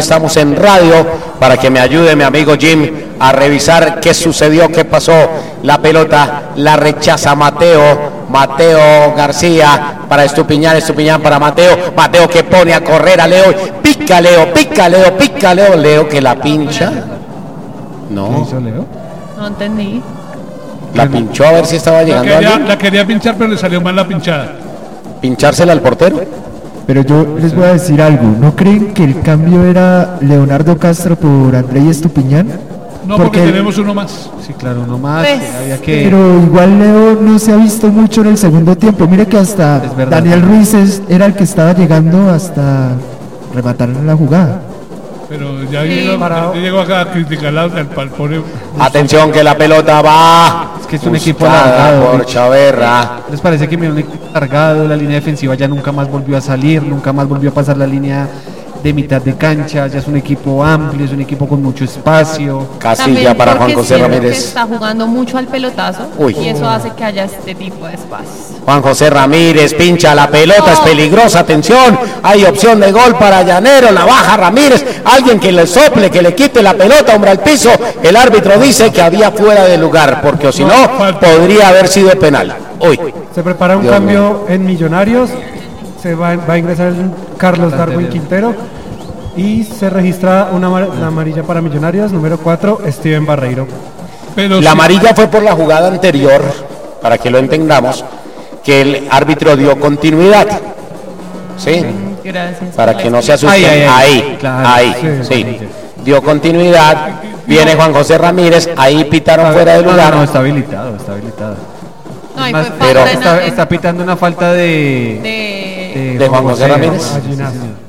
estamos en radio, para que me ayude mi amigo Jim a revisar qué sucedió, qué pasó. La pelota la rechaza Mateo García para Estupiñán para Mateo que pone a correr a Leo, pica Leo, Leo que la pincha. No. ¿Qué hizo Leo? No entendí. La pinchó a ver si estaba llegando alguien. La quería pinchar, pero le salió mal la pinchada. ¿Pinchársela al portero? Pero yo les voy a decir algo, ¿no creen que el cambio era Leonardo Castro por Andrei Estupiñán? No, porque tenemos uno más. Sí, claro, uno más. Pues, Había que... Pero igual Leo no se ha visto mucho en el segundo tiempo. Mire que hasta Daniel Ruiz era el que estaba llegando hasta rematar en la jugada. Pero ya llegó acá a criticar al pobre. Atención que la pelota va. Es que es un equipo alargado. Por Chaverra. ¿Les parece que un equipo alargado? La línea defensiva ya nunca más volvió a salir, nunca más volvió a pasar la línea de mitad de cancha. Ya es un equipo amplio, es un equipo con mucho espacio. Casilla para Juan José Ramírez. Está jugando mucho al pelotazo. Uy. Y eso hace que haya este tipo de espacios. Juan José Ramírez pincha la pelota, es peligrosa, atención, hay opción de gol para Llanero, la baja Ramírez, alguien que le sople, que le quite la pelota, hombre, al piso. El árbitro dice que había fuera de lugar, porque o si no, podría haber sido penal. Uy. Se prepara un cambio en Millonarios, se va a ingresar Carlos Darwin Quintero y se registra una amarilla para Millonarios, número 4, Steven Barreiro. Pero la amarilla fue por la jugada anterior, para que lo entendamos, que el árbitro dio continuidad. ¿Sí? Gracias. Para que no se asusten. Ahí. Sí. Dio continuidad. Viene Juan José Ramírez. Ahí pitaron fuera de lugar. No, está habilitado. No, más, pero está pitando una falta de Juan José Ramírez.